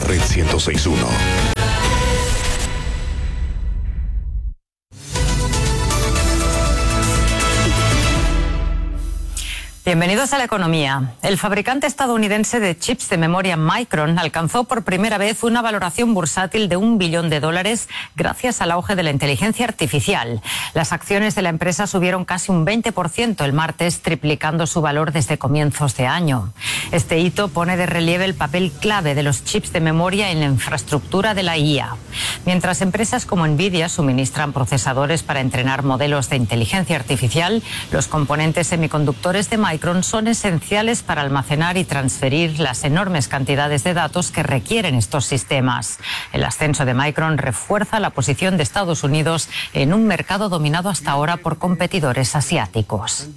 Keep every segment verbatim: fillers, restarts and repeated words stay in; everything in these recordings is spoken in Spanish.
Red ciento seis punto uno. Bienvenidos a la economía. El fabricante estadounidense de chips de memoria Micron alcanzó por primera vez una valoración bursátil de un billón de dólares gracias al auge de la inteligencia artificial. Las acciones de la empresa subieron casi un veinte por ciento el martes, triplicando su valor desde comienzos de año. Este hito pone de relieve el papel clave de los chips de memoria en la infraestructura de la I A. Mientras empresas como Nvidia suministran procesadores para entrenar modelos de inteligencia artificial, los componentes semiconductores de Micron son esenciales para almacenar y transferir las enormes cantidades de datos que requieren estos sistemas. El ascenso de Micron refuerza la posición de Estados Unidos en un mercado dominado hasta ahora por competidores asiáticos.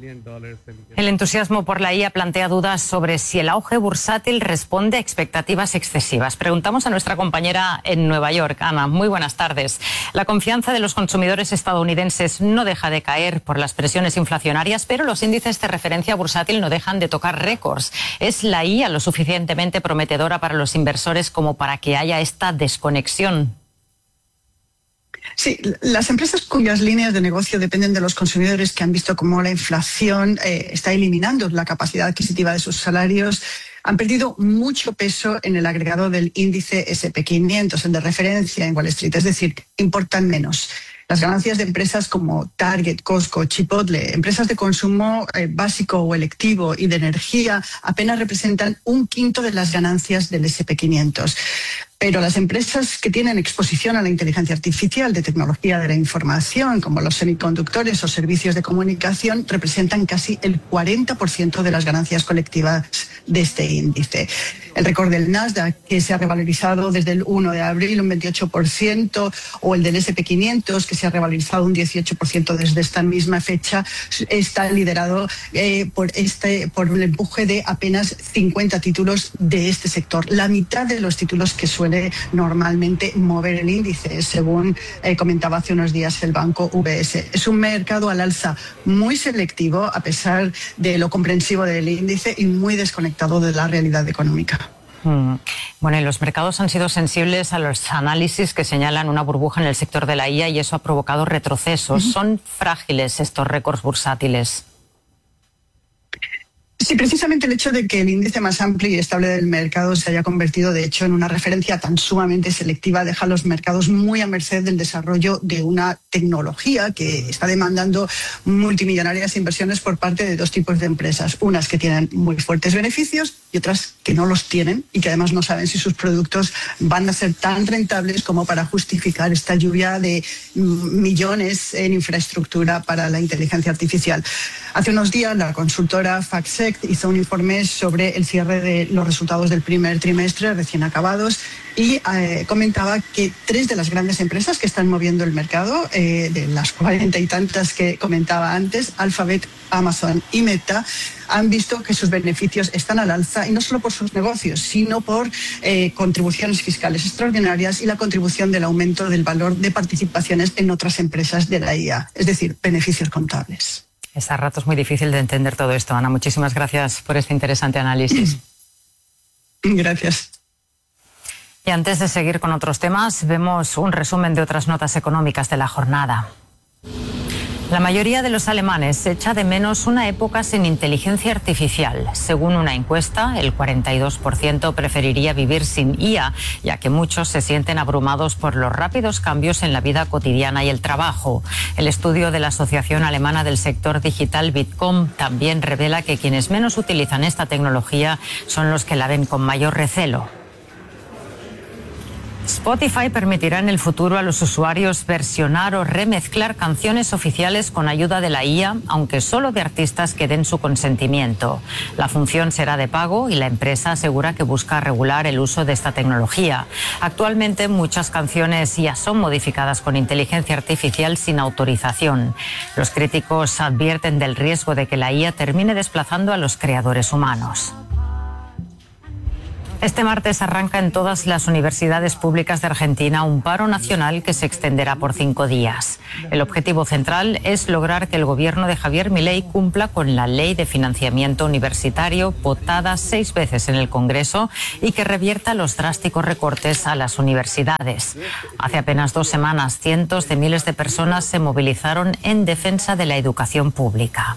El entusiasmo por la I A plantea dudas sobre si el auge bursátil responde a expectativas excesivas. Preguntamos a nuestra compañera en Nueva York, Ana. Muy buenas tardes. La confianza de los consumidores estadounidenses no deja de caer por las presiones inflacionarias, pero los índices de referencia bursátil no dejan de tocar récords. ¿Es la I A lo suficientemente prometedora para los inversores como para que haya esta desconexión? Sí, las empresas cuyas líneas de negocio dependen de los consumidores, que han visto cómo la inflación eh, está eliminando la capacidad adquisitiva de sus salarios, han perdido mucho peso en el agregado del índice ese and pe quinientos, el de referencia en Wall Street, es decir, importan menos. Las ganancias de empresas como Target, Costco, Chipotle, empresas de consumo eh, básico o electivo y de energía, apenas representan un quinto de las ganancias del ese and pe quinientos. Pero las empresas que tienen exposición a la inteligencia artificial, de tecnología de la información, como los semiconductores o servicios de comunicación, representan casi el cuarenta por ciento de las ganancias colectivas de este índice. El récord del Nasdaq, que se ha revalorizado desde el primero de abril un veintiocho por ciento, o el del ese and pe quinientos, que se ha revalorizado un dieciocho por ciento desde esta misma fecha, está liderado eh, por, este, por el empuje de apenas cincuenta títulos de este sector. La mitad de los títulos que suelen normalmente mover el índice, según eh, comentaba hace unos días el banco U B S. Es un mercado al alza muy selectivo, a pesar de lo comprensivo del índice, y muy desconectado de la realidad económica. Mm. Bueno, y los mercados han sido sensibles a los análisis que señalan una burbuja en el sector de la I A, y eso ha provocado retrocesos. Uh-huh. ¿Son frágiles estos récords bursátiles? Sí, precisamente el hecho de que el índice más amplio y estable del mercado se haya convertido, de hecho, en una referencia tan sumamente selectiva, deja a los mercados muy a merced del desarrollo de una tecnología que está demandando multimillonarias inversiones por parte de dos tipos de empresas. Unas que tienen muy fuertes beneficios y otras que no los tienen, y que además no saben si sus productos van a ser tan rentables como para justificar esta lluvia de millones en infraestructura para la inteligencia artificial. Hace unos días la consultora FactSet hizo un informe sobre el cierre de los resultados del primer trimestre recién acabados, y eh, comentaba que tres de las grandes empresas que están moviendo el mercado, eh, de las cuarenta y tantas que comentaba antes, Alphabet, Amazon y Meta, han visto que sus beneficios están al alza, y no solo por sus negocios, sino por eh, contribuciones fiscales extraordinarias y la contribución del aumento del valor de participaciones en otras empresas de la I A, es decir, beneficios contables. Es a ratos muy difícil de entender todo esto, Ana. Muchísimas gracias por este interesante análisis. Gracias. Y antes de seguir con otros temas, vemos un resumen de otras notas económicas de la jornada. La mayoría de los alemanes echa de menos una época sin inteligencia artificial. Según una encuesta, el cuarenta y dos por ciento preferiría vivir sin I A, ya que muchos se sienten abrumados por los rápidos cambios en la vida cotidiana y el trabajo. El estudio de la Asociación Alemana del Sector Digital Bitkom también revela que quienes menos utilizan esta tecnología son los que la ven con mayor recelo. Spotify permitirá en el futuro a los usuarios versionar o remezclar canciones oficiales con ayuda de la I A, aunque solo de artistas que den su consentimiento. La función será de pago y la empresa asegura que busca regular el uso de esta tecnología. Actualmente muchas canciones ya son modificadas con inteligencia artificial sin autorización. Los críticos advierten del riesgo de que la I A termine desplazando a los creadores humanos. Este martes arranca en todas las universidades públicas de Argentina un paro nacional que se extenderá por cinco días. El objetivo central es lograr que el gobierno de Javier Milei cumpla con la ley de financiamiento universitario votada seis veces en el Congreso y que revierta los drásticos recortes a las universidades. Hace apenas dos semanas, cientos de miles de personas se movilizaron en defensa de la educación pública.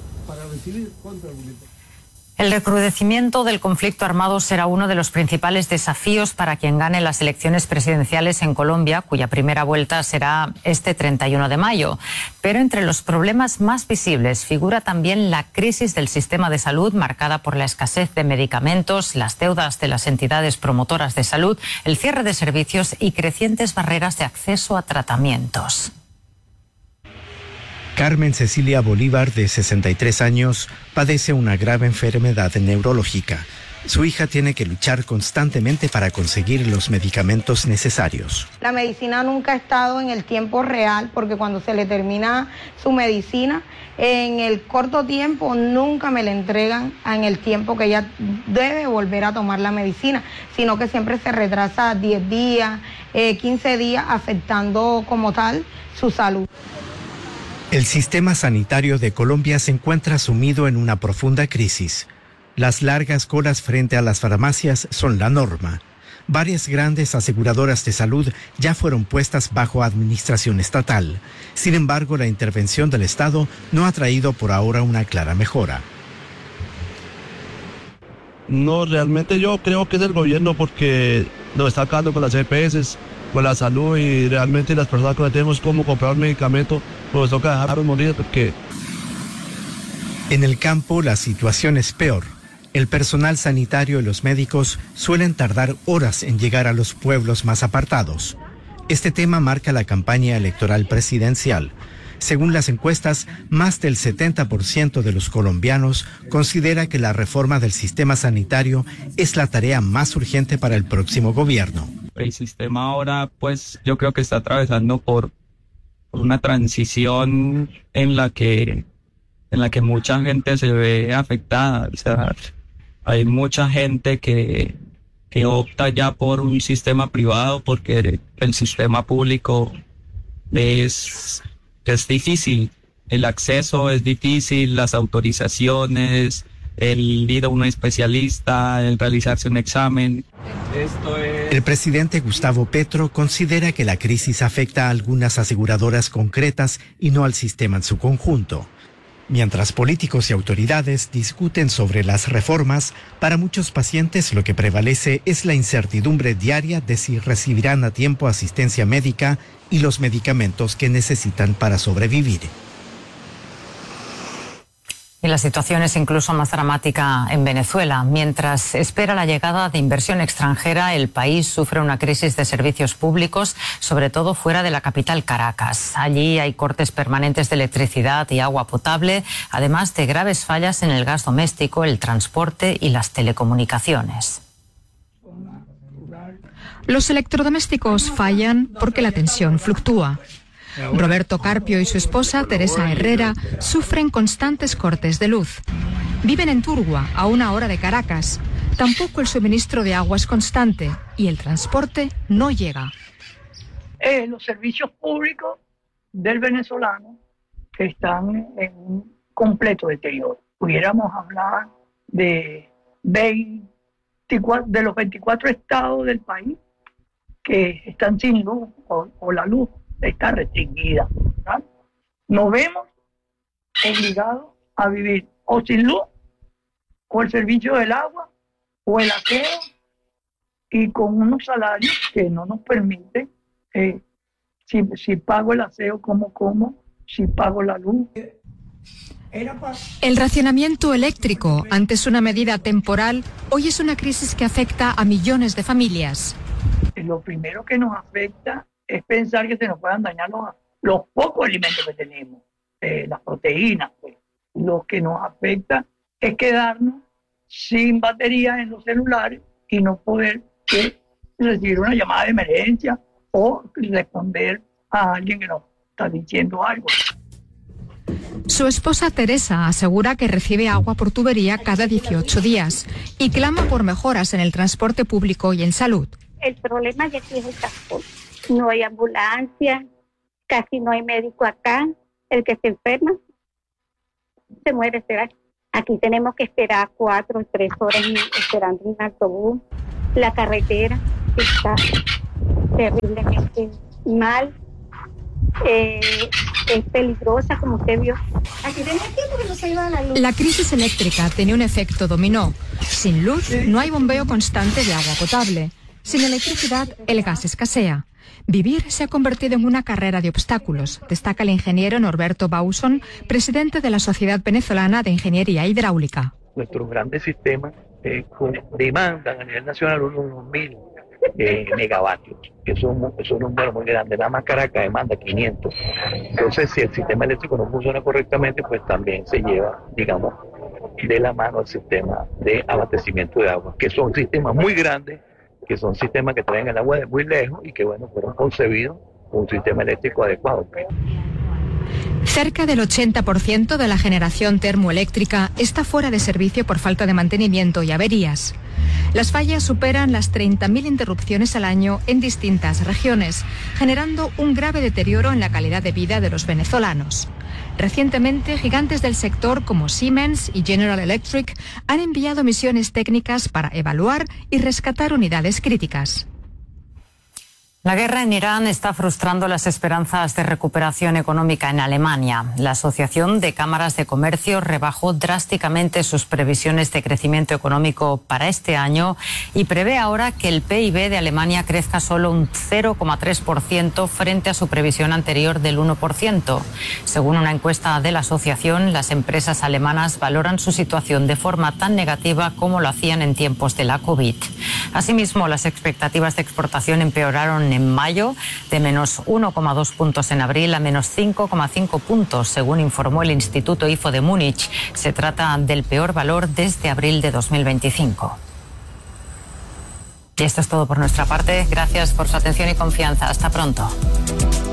El recrudecimiento del conflicto armado será uno de los principales desafíos para quien gane las elecciones presidenciales en Colombia, cuya primera vuelta será este treinta y uno de mayo. Pero entre los problemas más visibles figura también la crisis del sistema de salud, marcada por la escasez de medicamentos, las deudas de las entidades promotoras de salud, el cierre de servicios y crecientes barreras de acceso a tratamientos. Carmen Cecilia Bolívar, de sesenta y tres años, padece una grave enfermedad neurológica. Su hija tiene que luchar constantemente para conseguir los medicamentos necesarios. La medicina nunca ha estado en el tiempo real, porque cuando se le termina su medicina, en el corto tiempo nunca me la entregan en el tiempo que ella debe volver a tomar la medicina, sino que siempre se retrasa diez días, eh, quince días, afectando como tal su salud. El sistema sanitario de Colombia se encuentra sumido en una profunda crisis. Las largas colas frente a las farmacias son la norma. Varias grandes aseguradoras de salud ya fueron puestas bajo administración estatal. Sin embargo, la intervención del Estado no ha traído por ahora una clara mejora. No, realmente yo creo que es el gobierno, porque nos está acabando con las E P S, con la salud, y realmente las personas que no tenemos cómo comprar medicamentos, pues toca dejarlos morir porque... En el campo la situación es peor. El personal sanitario y los médicos suelen tardar horas en llegar a los pueblos más apartados. Este tema marca la campaña electoral presidencial. Según las encuestas, más del setenta por ciento de los colombianos considera que la reforma del sistema sanitario es la tarea más urgente para el próximo gobierno. El sistema ahora, pues, yo creo que está atravesando por, por una transición en la que en la que mucha gente se ve afectada. O sea, hay mucha gente que, que opta ya por un sistema privado porque el sistema público es, es difícil. El acceso es difícil, las autorizaciones, el ir a un especialista, el realizarse un examen. Esto es... El presidente Gustavo Petro considera que la crisis afecta a algunas aseguradoras concretas y no al sistema en su conjunto. Mientras políticos y autoridades discuten sobre las reformas, para muchos pacientes lo que prevalece es la incertidumbre diaria de si recibirán a tiempo asistencia médica y los medicamentos que necesitan para sobrevivir. Y la situación es incluso más dramática en Venezuela. Mientras espera la llegada de inversión extranjera, el país sufre una crisis de servicios públicos, sobre todo fuera de la capital, Caracas. Allí hay cortes permanentes de electricidad y agua potable, además de graves fallas en el gas doméstico, el transporte y las telecomunicaciones. Los electrodomésticos fallan porque la tensión fluctúa. Roberto Carpio y su esposa, Teresa Herrera, sufren constantes cortes de luz. Viven en Turgua, a una hora de Caracas. Tampoco el suministro de agua es constante y el transporte no llega. Eh, los servicios públicos del venezolano están en un completo deterioro. Pudiéramos hablar de, veinticuatro, de los veinticuatro estados del país que están sin luz o, o la luz está restringida, ¿verdad? Nos vemos obligados a vivir o sin luz, o el servicio del agua, o el aseo, y con unos salarios que no nos permiten, eh, si, si pago el aseo, como como, si pago la luz. El racionamiento eléctrico, antes una medida temporal, hoy es una crisis que afecta a millones de familias. Lo primero que nos afecta es pensar que se nos puedan dañar los, los pocos alimentos que tenemos, eh, las proteínas. Pues. Lo que nos afecta es quedarnos sin baterías en los celulares y no poder eh, recibir una llamada de emergencia o responder a alguien que nos está diciendo algo. Su esposa Teresa asegura que recibe agua por tubería cada dieciocho días y clama por mejoras en el transporte público y en salud. El problema de aquí es el transporte. No hay ambulancia, casi no hay médico acá. El que se enferma se muere. Será. Aquí tenemos que esperar cuatro o tres horas esperando un autobús. La carretera está terriblemente mal. Eh, es peligrosa, como usted vio. Aquí tenemos tiempo que no se iba la luz. La crisis eléctrica tenía un efecto dominó. Sin luz no hay bombeo constante de agua potable. Sin electricidad, el gas escasea. Vivir se ha convertido en una carrera de obstáculos, destaca el ingeniero Norberto Bauson, presidente de la Sociedad Venezolana de Ingeniería Hidráulica. Nuestros grandes sistemas eh, demandan a nivel nacional unos mil eh, megavatios, que es un, es un número muy grande. La más Caracas demanda quinientos. Entonces, si el sistema eléctrico no funciona correctamente, pues también se lleva, digamos, de la mano el sistema de abastecimiento de agua, que son sistemas muy grandes, que son sistemas que traen el agua de muy lejos y que, bueno, fueron concebidos con un sistema eléctrico adecuado. Cerca del ochenta por ciento de la generación termoeléctrica está fuera de servicio por falta de mantenimiento y averías. Las fallas superan las treinta mil interrupciones al año en distintas regiones, generando un grave deterioro en la calidad de vida de los venezolanos. Recientemente, gigantes del sector como Siemens y General Electric han enviado misiones técnicas para evaluar y rescatar unidades críticas. La guerra en Irán está frustrando las esperanzas de recuperación económica en Alemania. La Asociación de Cámaras de Comercio rebajó drásticamente sus previsiones de crecimiento económico para este año y prevé ahora que el P I B de Alemania crezca solo un cero coma tres por ciento frente a su previsión anterior del uno por ciento. Según una encuesta de la asociación, las empresas alemanas valoran su situación de forma tan negativa como lo hacían en tiempos de la COVID. Asimismo, las expectativas de exportación empeoraron en mayo, de menos uno coma dos puntos en abril a menos cinco coma cinco puntos, según informó el Instituto I F O de Múnich. Se trata del peor valor desde abril de dos mil veinticinco. Y esto es todo por nuestra parte. Gracias por su atención y confianza. Hasta pronto.